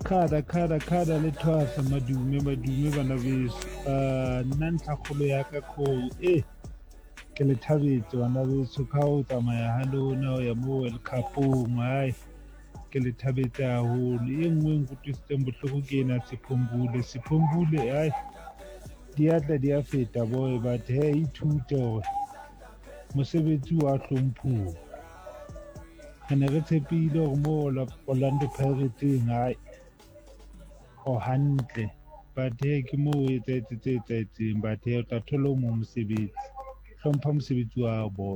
Khada le thwasa madume bana beso. Nna ntlhakgolo ya ka koo ke le thabetse bana beso ka ho tsamaya ha lona ya mo World Cup-ong ke le thabetse haholo. E nngwe nkutlwisitseng bohloko ke ena Siphumbule di atla di a feta boy but ithute hore mosebetsi wa hlomphuwa. Re ne re tshepile hore mo Orlando Pirates o hantle but ke moo etsahetseng but o tla thola o mong mosebetsi. Hlompha mosebetsi wa hao boy.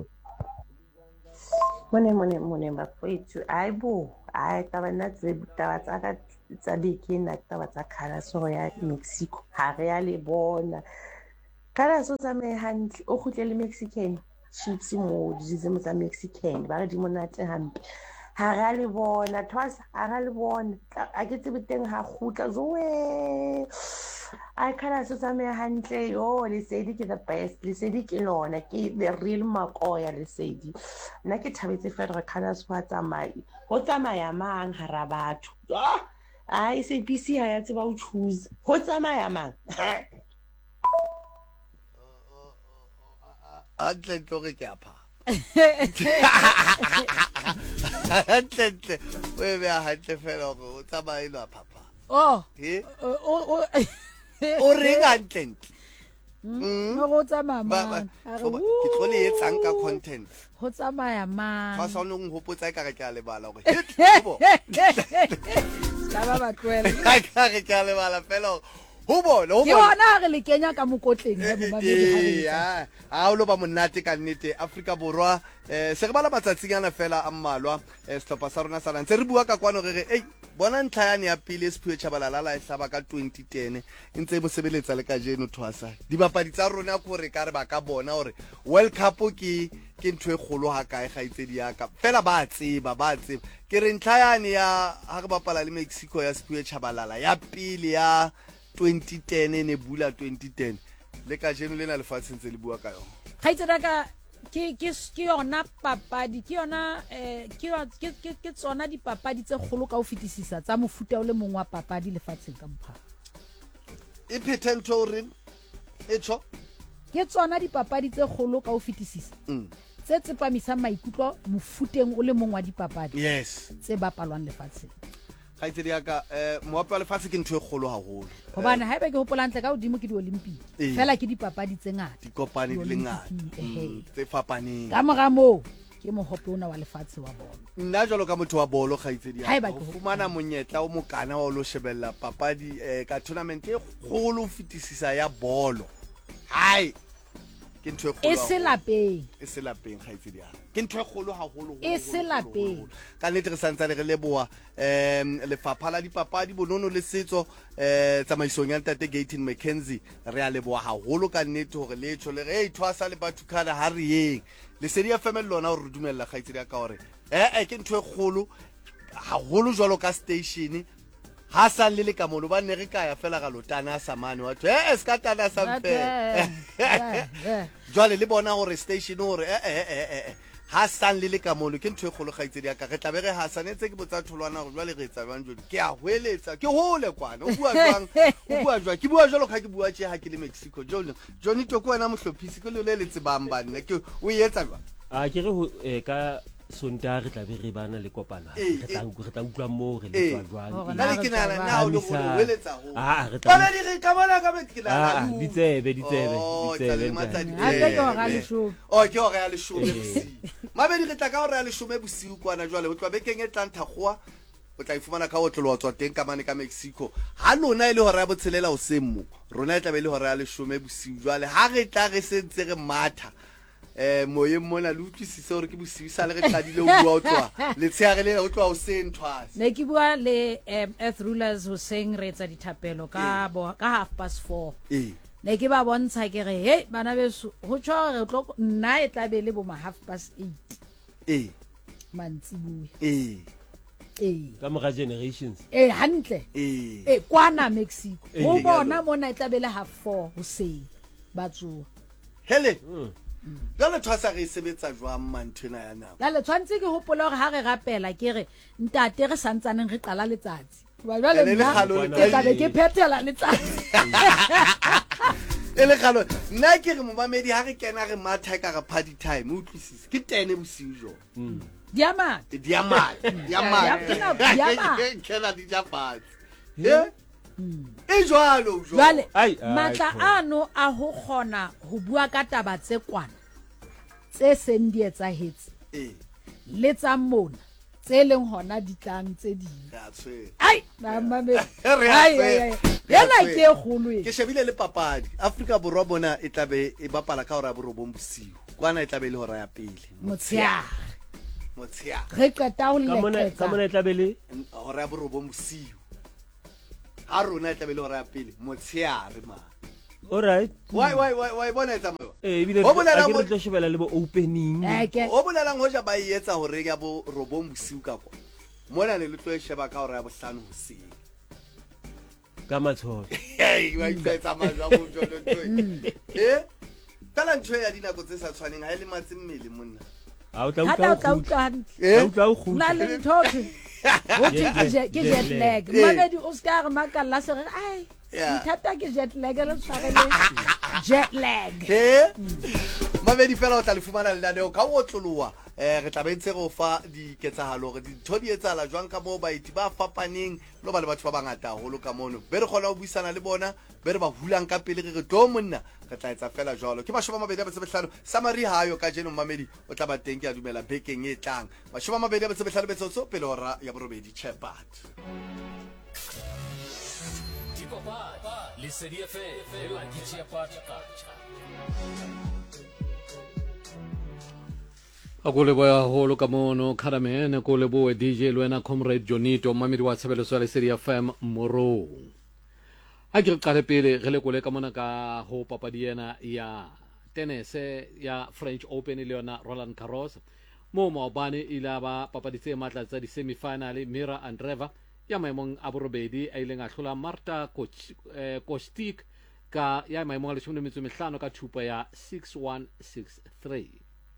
Mone bakwetu taba nna taba tsa ka tsa beke nna taba tsa Kalaso ya Mexico ha re ya le bona. Kalaso tsamaye hantle o kgutlele Mexican chips mo dizemo tsa Mexican ba re di monate hampe. Ha re ya le bona thwasa ha re le bona a ke tsebe teng ha kgutla zoe Kalaso tsamaye hantle Lesedi ke the best Lesedi ke lona ke the real Makoya Lesedi. Nna ke thabetse fela Kalaso wa tsamaya ho tsamaya mang hara batho SABC ha ya tseba ho choose ho tsamaya mang Antle ke ke apa Antle we be hantle fela go tsamaya ilo papa o reng antle go tsamaya ke tlo le etsang ka content go tsamaya mang fa sa no ngopotsa ka ke a lebala go ka ba tloela ka ke a lebala fela ho bona ke bona re le kenya ka mokotleng ya bomamedi ha o lo ba monate ka nnete Afrika Borwa se re bala matsatsing fela a mmalwa setlhopha sa rona sa rantse re bua ka kwano re bona ntlha yane ya pele Siphiwe Tshabalala la hlaba ka 2010 ntse bo sebeletsa le ka jeno thwasa dibapadi tsa rona go re ka re ba ka bona hore World Cup ke ntwe kgolo ha kae gaitsedi ya ka fela ba tseba ke re ntlha yane ya ha re bapala le Mexico ya Siphiwe Tshabalala ya pele ya 2010 ne bula 2010 le ka jeno lena lefatshe ntse le bua ka yona gaitsedi ka ke yona papadi ke yona ke tsona dipapadi tse kgolo ka ho fetisisa tsa mofuta o le mong wa papadi lefatsheng ka bophara e phethentho re etso ke tsona dipapadi tse kgolo ka ho fetisisa tse tsepamisang maikutlo mofuteng o le mong wa dipapadi yes tse bapalwang lefatsheng ga itse ka moapi wa lefatshe ke ntho e kgolo haholo hobane haeba ke hopola ntle ka hodimo ke di-Olympic fela ke dipapadi tse ngata dikopane di le ngata tse fapaneng ka mora moo ke mohope ona wa lefatshe wa bolo nna jalo ka motho wa bolo ga itse ho fumana monyetla o mokana wa lo shebella papadi ka tournament e kgolo ho fetisisa ya bolo ke ntho e kgolo e se lapeng ga itse ke ntho e kgolo haholo e se lapeng ka nnete re santse le leboa lefapha la dipapadi bonono le setso tsamaisong ya Ntate Gaten McKenzie re a leboa haholo ka nnete hore le tshole re thwasa le batho kana ha re yeng Lesedi FM lona hore re dumella ga itse ka hore ke ntho e kgolo haholo jwalo ka station ha sa le ka mono ba ne re ka ya fela ga lotana sa mane wa ska tana sa mpe jwale le bona hore station hore ha san le ka mono ke ntho e kgolo gaitse di ka re tla be re ha sanetse ke botsa tholwana go jwale re etsa bang jodi ke a hweletsa ke hole kwana o bua jwang ke bua jalo ga ke bua ha ke le Mexico Johnny to ko wena mohlophisi ke le le tsebang banne ke o etsa jwang ke re ka Sonta re tla be re bana le kopana re tla utlwa mo re le jwang nna ke nana na o le go hweletsa ho re tla bana di re ka bona ka metla ditsebe ke hore ya leshome bosiu mabedi re tla ka hore ya leshome bosiu kwana jwale ho tloa bekeng e tlang thakgoa o tla ifumana ka otlo wa tswa teng ka mane ka Mexico ha lona ile hore ya botshelela o semmo rona e tla be le hore ya leshome bosiu jwale ha re tla re sentse re matha moyeng mona le utlwisise hore ke bosiu sa le re qadile ho bua o tloa le tsheare le o tloa o senthwase ne ke bua le Earth Rulers ho seng re etsa dithapelo ka 4:30 ne ke ba bontsha ke re bana beso ho tswa re tlo nna e tla be le bo 8:30 mantsibuya ka mora generations hantle kwana Mexico ho bona mona e tla be le 4:30 hoseng ba tsoa hele Jale thwasa re sebetsa jwang manthena ya nako. Jale tshwantse ke hopola hore ha re rapela ke re ntate re santsaneng re qala letsatsi. Ba jwale Ene le nna kgalo- ke tla be ke phethela letsatsi e le kgalo nna ke re momamedi ha re kena re matha ka re party time o utlwisise ke 10 bosiu jo diamane kena di ja fatshe e jwalo jo jwale Ai, matla ano a ho kgona ho bua ka taba tse kwana tse seng di etsahetse le tsa mona tse leng hona di tlang tse ding ya tshwe ai mamame Re a ai tshwere. ai yana ke e kgolo e ke shebile le papadi Afrika Borwa bona e tlabe e bapala ka hora ya borobong bosiu kwana e tlabe le hora ya pele motshehare motshehare re qeta ho ka mona leketsa e tlabe le hora ya borobong bosiu ha rona e tlabe le hora ya pele motshehare ma alright why bona e tsamaya ebile Ho bolela a ke mo- re tlo shebela le bo opening o bolelang hoja ba e etsa hore ya bo robong bosiu ka kwa mona ne le tlo e sheba ka hora ya bohlano hoseng ka matsholo wa itsamaya jwang mo jwalo ntho tala ntho ya dinako tse sa tshwaneng ha e le matse mmele monna a o tla hata o utlwa tla o utlwa hantle. utlwa o na kgutla le ntho ke jet lag mamedi o ska re makalla se re ai Yeah. thata ke jet lag le tshwarele jet lag mabedi fela o tla le fumana lenaneo ka o tloloa re tla bentse go fa diketsahalo gore dintho di etsala jwang ka moo baeti ba fapaneng lo ba le batho ba bangata haholo ka mono be re kgona ho buisana le bona be re ba hulang ka pele re tlo monna re tla etsa fela jwalo ke 25 summary hayo ka jeno mamedi o tla ba teng ke a dumela bekeng e tlang 25 betsotso pele hora ya borobedi chepat Lesedi FM la Ditšhiapatša. a ko leboya haholo ka mono kharamene ko leboe DJ le wena comrade Jonito mamedi wa tshebeletso ya Lesedi FM morong a ke re qale pele re lekole ka mona ka ho papadi ena ya tennis ya French Open le yona Roland Garros mo maobane ile ba papadi tse matla tsa di semi-final Mira Andreeva ya maemong a borobedi a ileng a hlola Marta Kostyuk ka ya maemong a 15 ka thupa ya 6-1-6-3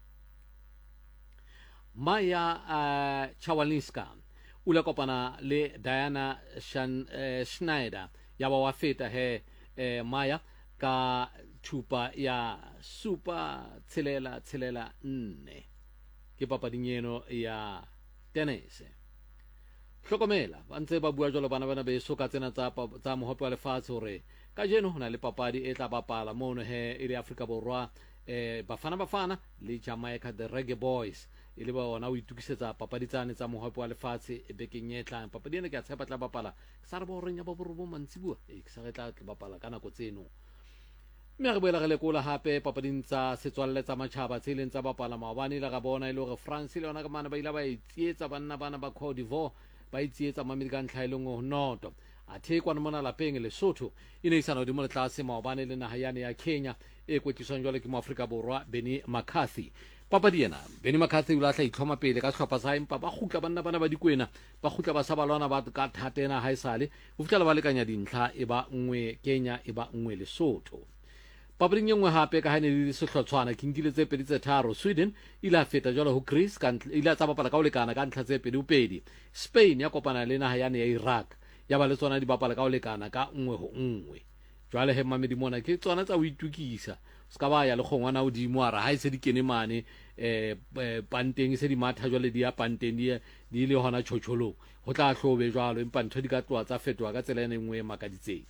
Maya Chawalinska ula kopana le Diana Schneider ya ba wa feta Maya ka thupa ya super tshelela 4 ke papading eno ya tennis hlokomela ba ntse ba bua jalo bana beso ka tsena tsa mohope wa lefatshe hore ka jeno hona le papadi e tla bapala mono ile Afrika Borwa bafana le Jamaica the Reggae Boys ile ba ona o itukisetsa papadi tsane tsa mohope wa lefatshe bekeng e tlang papadi ena ke a tshepa tla bapala sa re bo reng ya ba borobo mantsibua ke sa re tla bapala ka nako tseno mme re boela re lekola hape papading tsa setswalle tsa matjhaba tse leng tsa bapala maobane le ga bona ile hore France le yona ka mana ba ile ba itsietsa bana ba Cote d'Ivoire ba itsietsa mamedi ka ntlha ileng ho noto a thekwana mona lapeng Lesotho e ne isana hodimo le tlase maobane le naha yane ya Kenya e kwetliswang jwale ke Moafrika Borwa Benny McCarthy papadi ena Benny McCarthy o lahla itlhoma pele ka hlopha sa empa ba khutla bana ba dikwena ba khutla ba sa balwana ba ka thatena ha isale ho fitla ba lekanya dintlha e ba nngwe Kenya e ba nngwe Lesotho papading engwe hape ka hane le sehlotswana ke nkile tse pedi tse tharo Sweden ile a feta jwalo ho Greece ka ile a tsa bapala ka o lekana ka ntlha tse pedi Spain ya kopana le naha yane ya Iraq ya ba le tsona di bapala ka o lekana ka nngwe ho nngwe jwale he mamedi mona ke tsona tsa o itukisa ska ba ya le khongwana o di moara ha ise di kene mane panteng se di matha jwale di ya panteng di le hona tshotsholo ho tla hlobe jwalo empa ntho di ka tloa tsa fetwa ka tsela ene nngwe makaditseng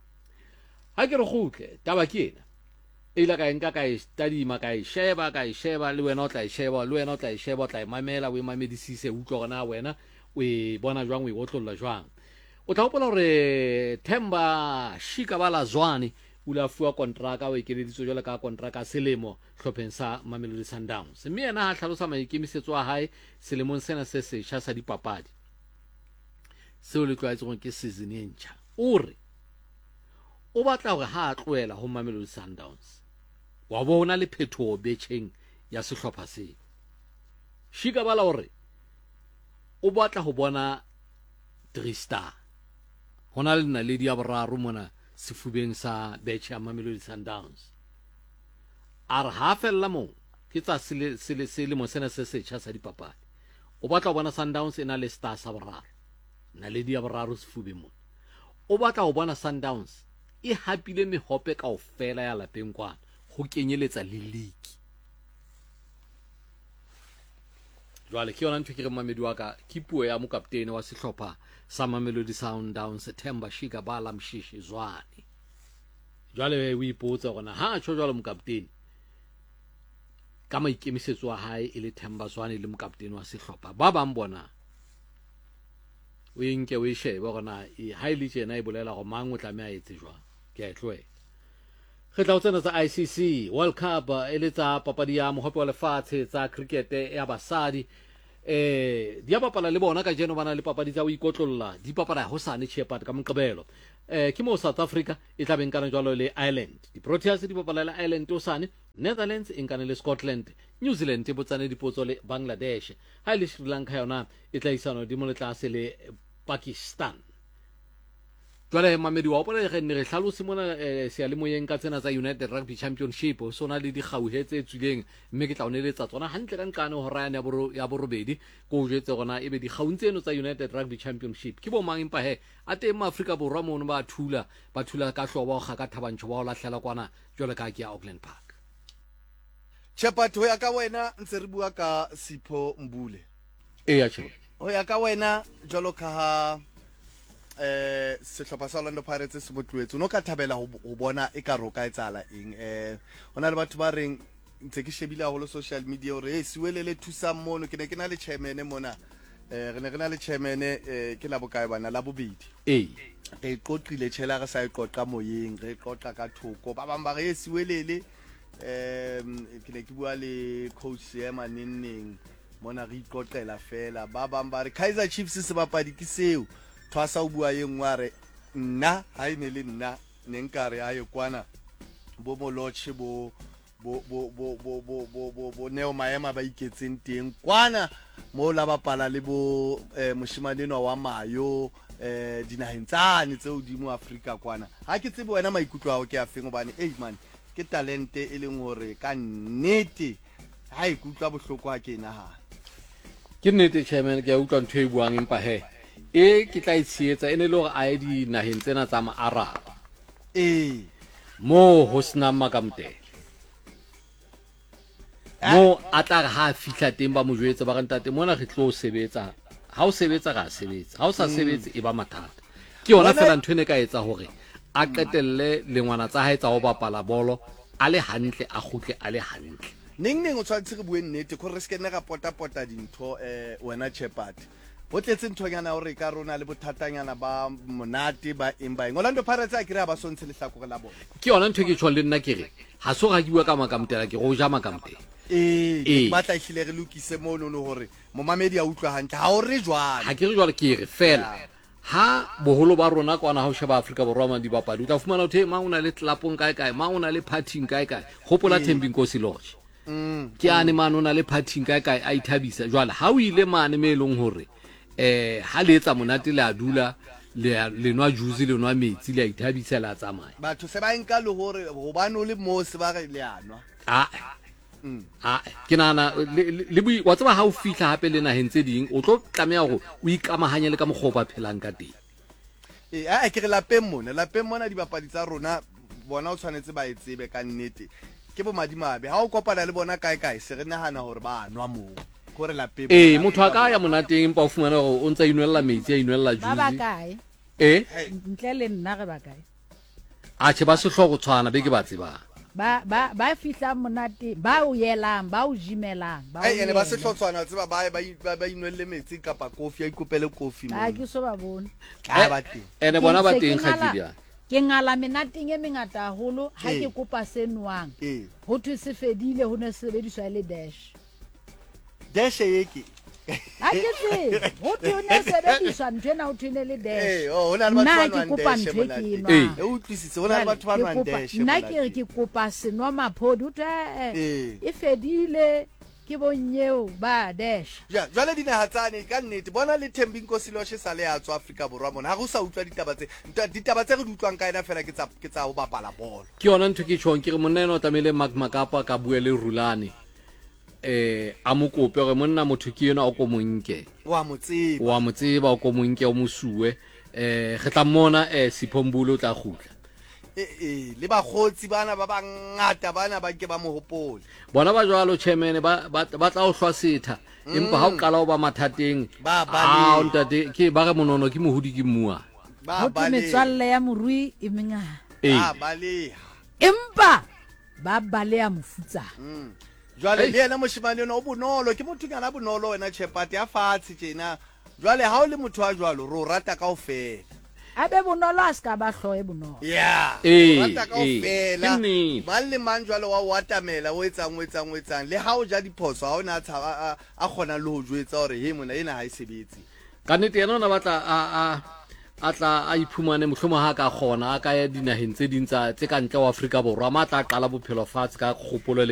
ha ke re khutle taba ke ena ila ka enka ka study ka e sheba le wena o tla e sheba le wena o tla e sheba o tla e mamela o e mamedisise utlwa gona wena o e bona jwang o e otlolla jwang o tla hopola hore Themba Shikabala Zwane o la fuwa kontraka o ekeleditswe jwale ka kontraka selemo hlopheng sa Mamelodi Sundowns mme yena ha hlalosa maikemisetso a hae selemong sena se setjha sa dipapadi seo le tlwaetseng ke season e ntjha o re o batla hore ha a tloela ho Mamelodi Sundowns wa bona le phethoho betjheng ya sehlopha se Shikabala hore o batla ho bona 3 star hona le naledi ya boraro mona sefubeng sa betjhe ya Mamelodi Sundowns a re ha fella mo ke tsa selemo sena se setjha sa dipapadi o batla ho bona Sundowns ena le star sa boraro naledi ya boraro Sefube mona o batla go bona Sundowns e hapile mehope kaofela ya lapeng kwana go kenyeletsa le league. Jwale ke yona ntho ke re Mamedi wa ka ke puo ya mokaptene wa sehlopha sa Mamelodi Sundowns Themba Shikabala Mshishi Zwane. Jwale o ipotsa gona ha tsho jwale mokaptene ka maikemisetso wa hae e le Themba Zwane le mokaptene wa sehlopha ba bang bona o nke o shebe gona e haile tsena e bolela go mang o tlameha a etse jwa ke a tloela re tla o tsena tsa ICC World Cup e le tsa papadi ya mohope wa lefatshe tsa cricket ya basadi di a bapala le bona ka jeno bana le papadi tsa o ikotlolla di papala hosane Shepherd ka Moqebelo ke mo South Africa e tla beng kana jwalo le Ireland di Proteas di bapala le Ireland hosane Netherlands e nkane le Scotland New Zealand e botsane dipotso le Bangladesh ha le Sri Lanka yona e tla isana di mo le tlase le Pakistan. Jwale Mamedi wa opole re ne re hlalose mona se le moyeng ka tsena tsa United Rugby Championship o sona le di gauhetse tsuleng mme ke tla o neletsa tsona hantle ka nkane ho raya ya borobedi go jetse gona ebe di gauntseno tsa United Rugby Championship ke bo mang empa he a teng ma Afrika Borwa mono ba thula ka hloba ga ka Thabantsho ba o lahlela kwana jwale ka ke ya Auckland Park. Shepherd ho ya ka wena ntse re bua ka Sipho Mbule Ya tjhe ho ya ka wena jwalo ka ha sehlopha sa Orlando Pirates se botluetse no ka thabela ho bona e ka roka etsala eng hona le batho ba reng ntse ke shebile haholo social media hore e siwelele thusa mono ke ne ke na le chairman mona re ne re na le chairman ke la bokae bana la bobedi re qoqile tshela re sa e qoqa moyeng re qoqa ka thoko ba bang ba re siwelele ke ne ke bua le coach Sema nenneng mona re iqoqela fela ba bang ba re Kaizer Chiefs se bapadi ke seo thwasa o bua yengware nna ha ine le nna ne nkare a ye kwana bo Moloche bo Neo Maema ba iketseng teng kwana mo la bapala le bo Moshimaneno wa Mayo dinaheng tsane tse hodimo Afrika kwana ha ke tsebe wena maikutlo ao ke a feng obane man ke talente e leng hore ka nnete ha ikutlwa bohloko ha ke nahana ke nnete chairman ke a utlwa ntho e buang empa he ke tla itshietsa ene le gore a di naheng tsena tsa maArab mo ho sna makamte mo a tla ha fihla teng ba mo jwetsa ba ntate mona re tlo sebetsa ha o sebetsa ga sebetsa ha o sa sebetse e ba mathata ke yona fela ntho ene ka etsa hore a qetelle lengwana tsa hae tsa ho bapala bolo a le hantle a khutle a le hantle neng o tshwantse re bue nnete gore re se kene ga pota dintho wena Shepherd bo tletse nthonyana hore ka rona le bothatanyana ba monate ba emba Orlando Pirates a kire ba sontshe le hlakore la bona ke yona ntho ke tshwang le nna ke re ha so ga ke bua ka makamtela ke go ja makamte ba tla hlile re lokise mono no hore momamedi a utlwa hantle ha o re jwale ha ke re jwale ke re fela ha boholo ba rona kwana ha o sheba Afrika Borwa ma di bapadi o tla fumana uthe ma una le tlapong kae ma una le partying kae hopola Thembi Nkosi Lodge ke ane man una le partying kae a ithabisa jwale ha o ile mane me elong hore ha le etsa monate le a dula le nwa juice le nwa metsi le a ithabisa la tsamaya batho se ba enka le hore hobane o le mo se ba re le anwa ke nana le wa tseba ha o fihla hape le naheng tse ding o tlo tlameha go o ikamahanya le ka mogho ba phelang ka teng ke re lapeng mona di bapadi tsa rona bona o tshwanetse ba etsebe ka nnete ke bo madimabe ha o kopana le bona kae se re nahana hore ba anwa mo gore lapeng motho a ka ya monateng empa o fumana gore o ntse inwella metsi a inwella juice ba kae ntle le nna re ba kae a che ba se hlogo tshwana be ke ba tseba ba fihla monate ba o yelang ba o jimelang ene ba se hlotswana tseba ba inwelle metsi kapa kofi a ikopele kofi mo ke so ba bona ene bona ba teng khakidia ke ngala menateng e mengata haholo ha ke kopa senwang ho thwe se fedile ho ne sebediswa le dash yeke a ke tse ho thwe ne sebediswa ntwena ho thwe le dash nna ke kopa ntwe ke nwa e utlwisitse hona le batho ba nwa dash nna ke re ke kopa senwa maphodi ho thwe e fedile ke bonyeo ba dash jwale dinaha tsane ka nnete bona le Thembi Nkosi Lodge sa le ya tswa Afrika Borwa mona ha go sa utlwa ditaba tse re di utlwang ka ena fela ke tsa ho bapala bolo ke yona ntho ke tshong ke re monna eno o tlamehile Mark Makapa ka bue le Rulane a mo kope gore monna motho ke yona o ko monke wa motseba wa mo tseba o ko monke o mosue ge tla mmona Siphombolo o tla gutla le bagotsi bana ba bangata bana ba ke ba mohopole bona ba jwalo chairman ba tla o hlwa setha empa ha o qala o ba mathateng ntate ke ba re monono ke mohudi ke mmua ho metswalle ya morui e mengata baleha empa ba baleha mofutsa jwale le yena moshimane o bonolo ke motho kana bonolo wena Chepati a fatshe tjena jwale ha o le motho wa jwalo ro rata kaofela abe bonolo a ska ba hloe bonolo rata kaofela ba le mang jwalo wa watamela o etsang le ha o ja diphoso ha ona a khona le ho jwetsa hore he mona ena ha e sebetse ka nnete yena ona batla a tla a iphumane mohloma ha ka khona a ka ya dinaheng tse dintsa tse ka ntle wa Afrika Borwa ma tla qala bophelo fatshe ka kgopolo